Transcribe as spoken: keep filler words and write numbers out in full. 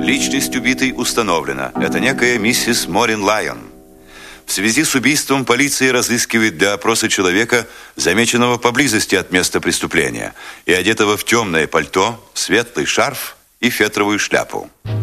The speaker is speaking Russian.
Личность убитой установлена. Это некая миссис Морин Лайон. В связи с убийством полиция разыскивает для опроса человека, замеченного поблизости от места преступления и одетого в темное пальто, светлый шарф и фетровую шляпу.